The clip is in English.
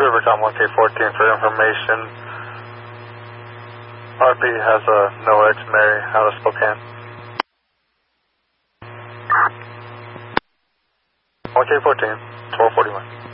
Rivercom 1K14 for information. RP has a no X Mary out of Spokane. 1K14, 1241.